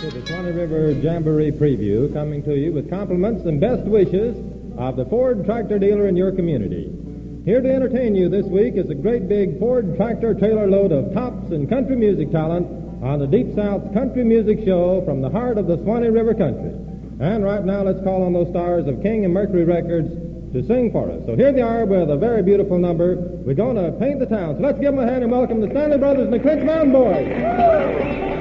to the Swanee River Jamboree Preview, coming to you with compliments and best wishes of the Ford tractor dealer in your community. Here to entertain you this week is a great big Ford tractor trailer load of tops and country music talent on the Deep South Country Music Show from the heart of the Swanee River Country. And right now, let's call on those stars of King and Mercury Records to sing for us. So here they are with a very beautiful number. We're going to paint the town. So let's give them a hand and welcome the Stanley Brothers and the Clinch Mountain Boys.